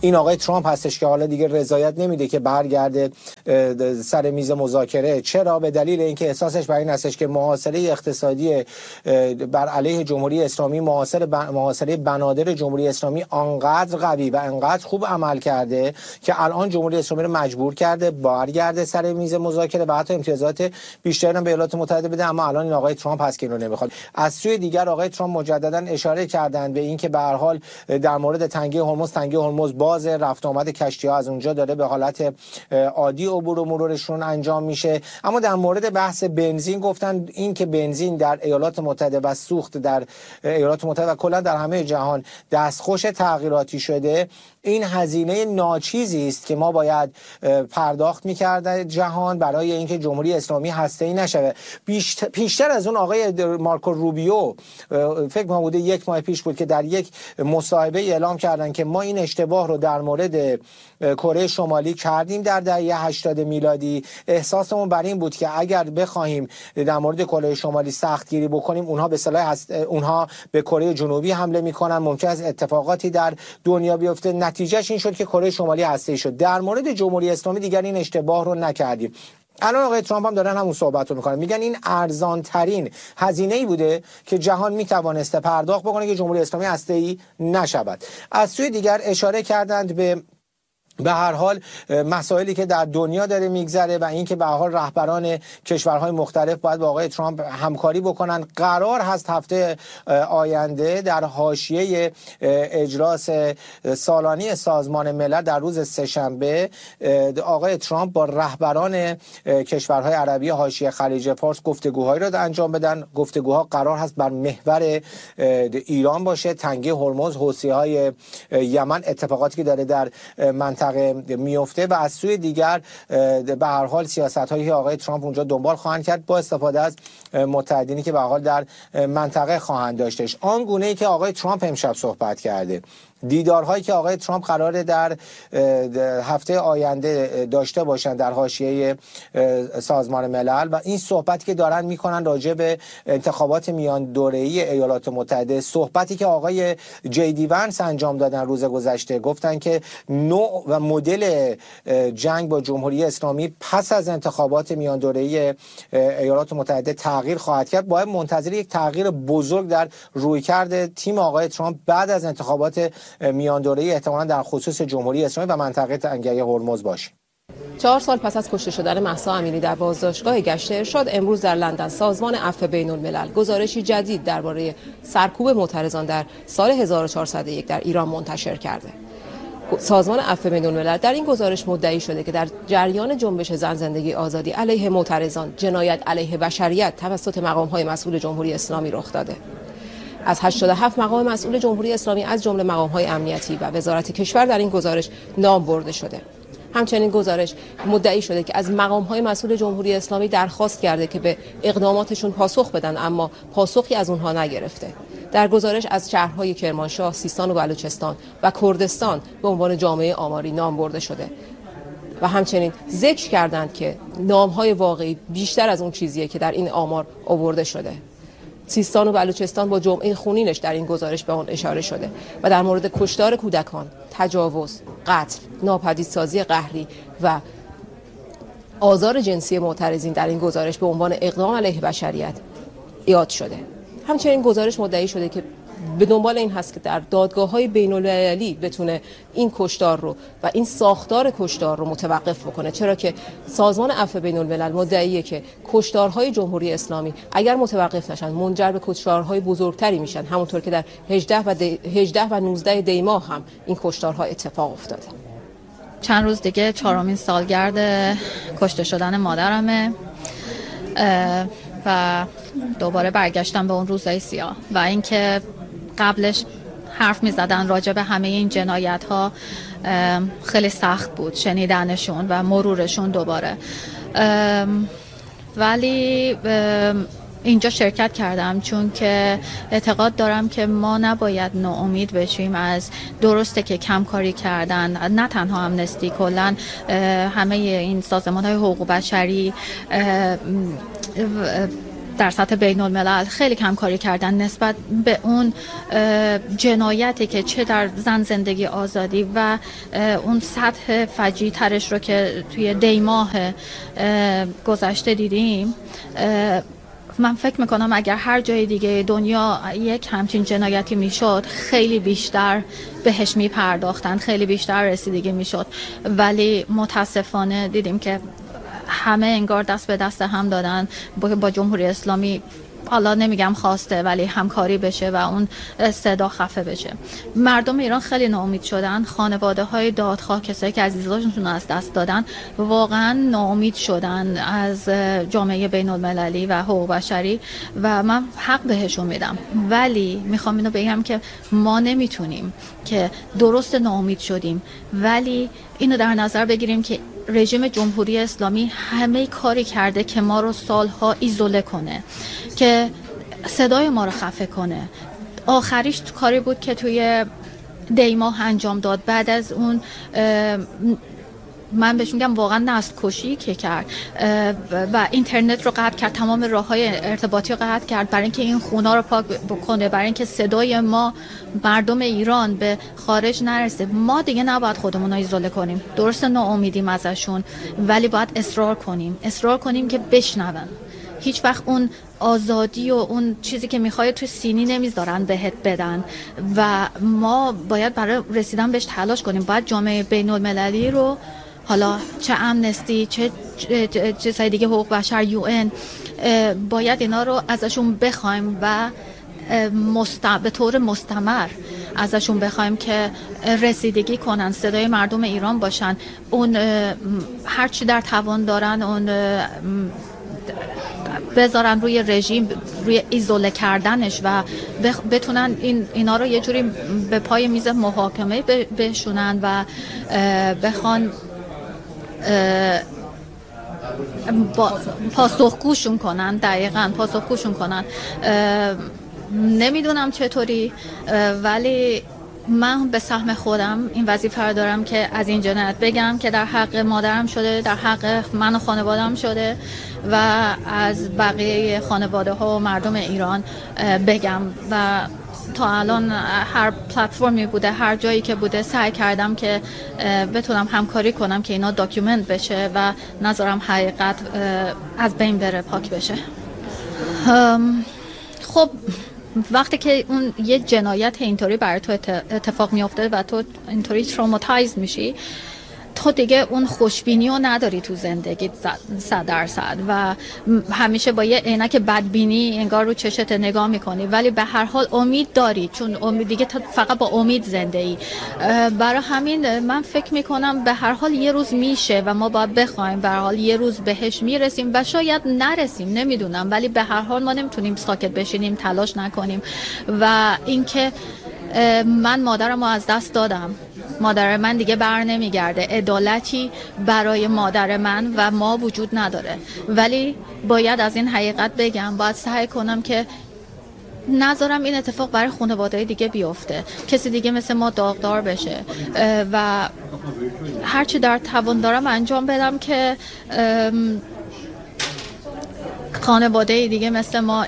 این آقای ترامپ هستش که حالا دیگه رضایت نمیده که برگرده سر میز مذاکره. چرا؟ به دلیل اینکه احساسش بر این هستش که محاصره اقتصادی بر علیه جمهوری اسلامی، محاصره بنادر جمهوری اسلامی آنقدر قوی و انقدر خوب عمل کرده که الان جمهوری اسلامی رو مجبور کرده برگرده سر میز مذاکره و حتی امتیازات بیشتری هم به ایالات متحده بده. اما الان این آقای ترامپ هست که اینو نمیخواد. از سوی دیگر آقای ترامپ مجددا اشاره کردند به اینکه به هر حال در مورد تنگه هرمز باز، رفت آمد کشتی‌ها از اونجا داره به حالت عادی عبور و مرورشون انجام میشه. اما در مورد بحث بنزین گفتن این که بنزین در ایالات متحده و سوخت در ایالات متحده و کلا در همه جهان دستخوش تغییراتی شده، این هزینه ناچیزی است که ما باید پرداخت می‌کرد جهان برای اینکه جمهوری اسلامی هسته‌ای نشه. پیشتر از اون آقای مارکو روبیو، فکر کنم بوده 1 ماه پیش بود، که در یک مصاحبه اعلام کردن که ما این اشتباه رو در مورد کره شمالی کردیم در دهه 80 میلادی. احساسمون بر این بود که اگر بخوایم در مورد کره شمالی سختگیری بکنیم، اونها به کره جنوبی حمله میکنن، ممکن است اتفاقاتی در دنیا بیفته. نتیجهش این شد که کره شمالی هسته‌ای شد. در مورد جمهوری اسلامی دیگر این اشتباه رو نکردیم. الان آقای ترامپ هم دارن همون صحبت رو میکنن، میگن این ارزان ترین هزینه‌ای بوده که جهان میتوانسته پرداخت بکنه که جمهوری اسلامی هسته‌ای نشود. از سوی دیگر اشاره کردند به هر حال مسائلی که در دنیا داره میگذره و اینکه به هر حال رهبران کشورهای مختلف باید با آقای ترامپ همکاری بکنن. قرار هست هفته آینده در حاشیه اجلاس سالانه سازمان ملل در روز سه‌شنبه آقای ترامپ با رهبران کشورهای عربی حاشیه خلیج فارس گفتگوهایی را انجام بدن. گفتگوها قرار هست بر محور ایران باشه، تنگه هرمز، حوثی‌های یمن، اتفاقاتی که داره در منطقه میفته و از سوی دیگر به هر حال سیاست‌هایی که آقای ترامپ اونجا دنبال خواهند کرد با استفاده از متحدینی که به هر حال در منطقه خواهند داشتش. آن گونه‌ای که آقای ترامپ امشب صحبت کرده، دیدارهایی که آقای ترامپ قراره در هفته آینده داشته باشند در حاشیه سازمان ملل و این صحبتی که دارن میکنن راجع به انتخابات میان دوره‌ای ایالات متحده، صحبتی که آقای جی دی ونس انجام دادن روز گذشته، گفتن که نوع و مدل جنگ با جمهوری اسلامی پس از انتخابات میان دوره‌ای ایالات متحده تغییر خواهد کرد. باید منتظر یک تغییر بزرگ در رویکرد تیم آقای ترامپ بعد از انتخابات میان دوره‌ای احتمالاً در خصوص جمهوری اسلامی و منطقه تنگه هرمز باشه. 4 سال پس از کشته شدن مهسا امینی در بازداشتگاه گشت ارشاد، امروز در لندن سازمان عفو بین‌الملل گزارشی جدید درباره سرکوب معترضان در سال 1401 در ایران منتشر کرده. سازمان عفو بین‌الملل در این گزارش مدعی شده که در جریان جنبش زن زندگی آزادی علیه معترضان جنایت علیه بشریت توسط مقام‌های مسئول جمهوری اسلامی رخ داده. از 87 مقام مسئول جمهوری اسلامی از جمله مقام‌های امنیتی و وزارت کشور در این گزارش نام برده شده. همچنین گزارش مدعی شده که از مقام‌های مسئول جمهوری اسلامی درخواست کرده که به اقداماتشون پاسخ بدن، اما پاسخی از اونها نگرفته. در گزارش از شهرهای کرمانشاه، سیستان و بلوچستان و کردستان به عنوان جامعه آماری نام برده شده و همچنین ذکر کردند که نام‌های واقعی بیشتر از اون چیزیه که در این آمار آورده شده. سیستان و بلوچستان با جمعه خونینش در این گزارش به آن اشاره شده و در مورد کشتار کودکان، تجاوز، قتل، ناپدیدسازی قهری و آزار جنسی معترضین در این گزارش به عنوان اقدام علیه بشریت یاد شده. همچنین گزارش مدعی شده که به دنبال این هست که در دادگاه‌های بین‌المللی بتونه این کشتار رو و این ساختار کشتار رو متوقف بکنه، چرا که سازمان عفو بین‌الملل مدعیه که کشتارهای جمهوری اسلامی اگر متوقف نشن منجر به کشتارهای بزرگتری میشن، همونطور که در 18 و 19 دی ماه هم این کشتارها اتفاق افتاده. چند روز دیگه 4مین سالگرد کشته شدن مادرمه و دوباره برگشتم به اون روزهای سیاه و اینکه قبلش حرف می زدن راجع به همه این جنایت ها خیلی سخت بود شنیدنشون و مرورشون دوباره، ولی اینجا شرکت کردم چون که اعتقاد دارم که ما نباید ناامید بشیم. از درسته که کم کاری کردن، نه تنها امنستی، کلن همه این سازمان های حقوق بشری در سطح بین الملل خیلی کمکاری کردن نسبت به اون جنایتی که چه در زن زندگی آزادی و اون سطح فجیع ترش رو که توی دیماه گذشته دیدیم. من فکر میکنم اگر هر جای دیگه دنیا یک همچین جنایتی میشد خیلی بیشتر بهش میپرداختن، خیلی بیشتر رسیدگی میشد، ولی متاسفانه دیدیم که همه انگار دست به دست هم دادن با جمهوری اسلامی. حالا نمیگم خواسته ولی همکاری بشه و اون صدا خفه بشه. مردم ایران خیلی ناامید شدن، خانواده های دادخواه، کسایی که عزیزانشون از دست دادن واقعا ناامید شدن از جامعه بین المللی و حقوق بشری و من حق بهشون میدم، ولی میخوام اینو بگم که ما نمیتونیم که درست ناامید شدیم ولی اینو در نظر بگیریم که رژیم جمهوری اسلامی همه کاری کرده که ما رو سالها ایزوله کنه، که صدای ما رو خفه کنه. آخریش کاری بود که توی دیماه انجام داد. بعد از اون من بهش میگم واقعا نسل کشی که کرد و اینترنت رو قطع کرد، تمام راههای ارتباطی رو قطع کرد برای اینکه این خونا رو پاک بکنه، برای اینکه صدای ما مردم ایران به خارج نرسه. ما دیگه نباید خودمون رو ایزوله کنیم، درست ناامیدیم ازشون ولی باید اصرار کنیم که بشنون. هیچ وقت اون آزادی و اون چیزی که میخوای تو سینی نمیذارن بهت بدن و ما باید برای رسیدن بهش تلاش کنیم. باید جامعه بین المللی رو، حالا چه امنستی چه چیزهای دیگه، حقوق بشر، UN، باید اینا رو ازشون بخوایم و به طور مستمر ازشون بخوایم که رسیدگی کنن، صدای مردم ایران باشن، اون هرچی در توان دارن اون بذارن روی رژیم، روی ایزوله کردنش و بتونن اینا رو یه جوری به پای میز محاکمه بشونن و بخوان پاسخگوشون کنن. دقیقاً پاسخگوشون کنن. نمیدونم چطوری ولی من به سهم خودم این وظیفه رو دارم که از این جنایت بگم که در حق مادرم شده، در حق من و خانواده‌ام شده و از بقیه خانواده ها و مردم ایران بگم. و تا الان هر پلتفرمی بوده، هر جایی که بوده، سعی کردم که بتونم همکاری کنم که اینا داکیومنت بشه و نذارم حقیقت از بین بره، پاک بشه. خب وقتی که اون یه جنایت اینطوری برای تو اتفاق میفته و تو اینطوری تروماتایز میشی، تو دیگه اون خوشبینی رو نداری تو زندگی 100% و همیشه با یه عینک بدبینی انگار رو چشت نگاه میکنی، ولی به هر حال امید داری، چون امید دیگه فقط با امید زنده ای. برای همین من فکر میکنم به هر حال یه روز میشه و ما باید بخوایم، به هر حال یه روز بهش میرسیم و شاید نرسیم، نمیدونم، ولی به هر حال ما نمیتونیم ساکت بشینیم، تلاش نکنیم. و اینکه من مادرمو از دست دادم، مادر من دیگه بر نمیگرده، عدالتی برای مادر من و ما وجود نداره، ولی باید از این حقیقت بگم، باید سعی کنم که نذارم این اتفاق برای خانواده دیگه بیفته، کسی دیگه مثل ما داغدار بشه و هرچی در توان دارم انجام بدم که خانواده دیگه مثل ما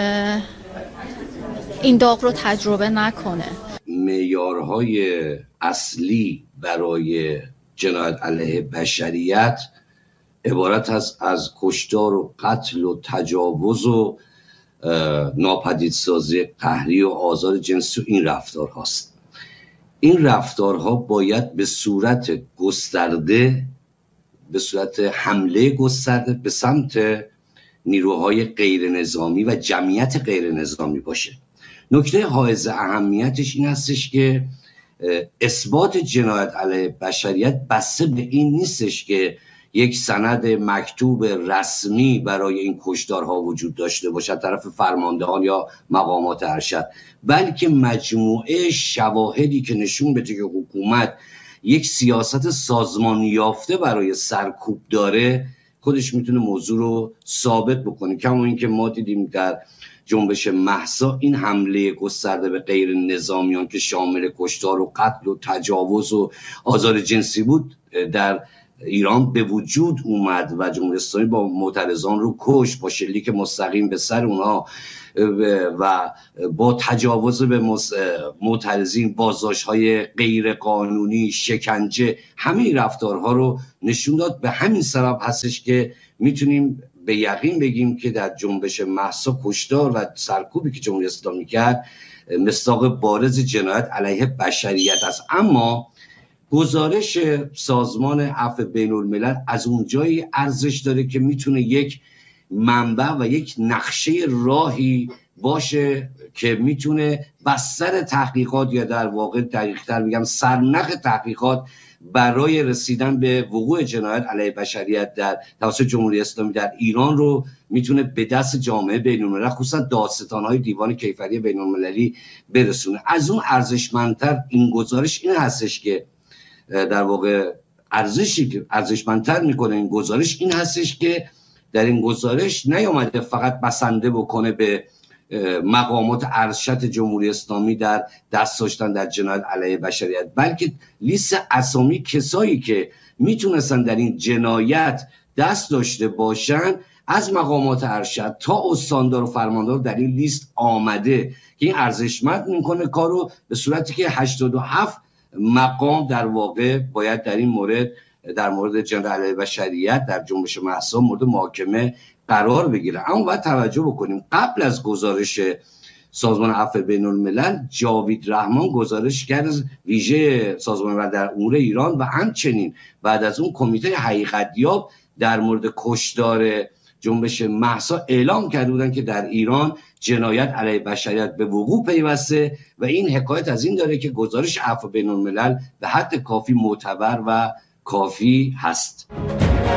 این داغ رو تجربه نکنه. معیارهای اصلی برای جنایت علیه بشریت عبارت از کشتار و قتل و تجاوز و ناپدیدسازی قهری و آزار جنسی و این رفتار هاست. این رفتارها باید به صورت گسترده، به صورت حمله گسترده به سمت نیروهای غیر نظامی و جمعیت غیر نظامی باشه. نکته حائز اهمیتش این هستش که اثبات جنایت علیه بشریت بسته به این نیستش که یک سند مکتوب رسمی برای این کشتارها وجود داشته باشد طرف فرماندهان یا مقامات ارشد، بلکه مجموعه شواهدی که نشون بده که حکومت یک سیاست سازمانی یافته برای سرکوب داره خودش میتونه موضوع رو ثابت بکنه. کما اینکه ما دیدیم در جنبش مهسا این حمله گسترده به غیر نظامیان که شامل کشتار و قتل و تجاوز و آزار جنسی بود در ایران به وجود اومد و جمهوری اسلامی با معترضان رو کش، با شلیک مستقیم به سر اونها و با تجاوز به معترضین، بازداشت‌های غیر قانونی، شکنجه، همه رفتارها رو نشون داد. به همین سبب هستش که میتونیم به یقین بگیم که در جنبش مهسا کشتار و سرکوبی که جمهوری اسلامی کرد مصداق بارز جنایت علیه بشریت است. اما گزارش سازمان عفو بین الملل از اونجایی ارزش داره که میتونه یک منبع و یک نقشه راهی باشه که میتونه بستر تحقیقات، یا در واقع دقیق‌تر میگم سرنخ تحقیقات برای رسیدن به وقوع جنایت علیه بشریت در توسط جمهوری اسلامی در ایران رو میتونه به دست جامعه بین‌المللی، خصوصا دادستان‌های دیوان کیفری بین‌المللی برسونه. از اون ارزشمندتر این گزارش این هستش که در واقع ارزشمندتر میکنه این گزارش این هستش که در این گزارش نیامده فقط بسنده بکنه به مقامات ارشد جمهوری اسلامی در دست داشتن در جنایت علیه بشریت، بلکه لیست اسامی کسایی که میتونستن در این جنایت دست داشته باشن از مقامات ارشد تا استاندار و فرماندار در این لیست آمده، که این ارزشمند میکنه کارو، به صورتی که 87 مقام در واقع باید در این مورد، در مورد جنایت علیه بشریت در جنبش مهسا مورد محاکمه قرار بگیره. اما باید توجه بکنیم قبل از گزارش سازمان عفو بین الملل، جاوید رحمان گزارشگر ویژه سازمان ملل در امور ایران و همچنین بعد از اون کمیته حقیقتیاب در مورد کشتار جنبش مهسا اعلام کرده بودن که در ایران جنایت علیه بشریت به وقوع پیوسته و این حکایت از این داره که گزارش عفو بین الملل به حد کافی معتبر و کافی هست.